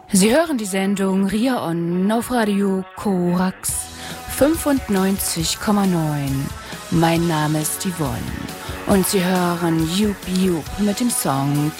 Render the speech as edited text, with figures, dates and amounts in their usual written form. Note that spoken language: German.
Sie hören die Sendung Ria On auf Radio Korax 95,9. Mein Name ist Yvonne und Sie hören Jup Jup mit dem Song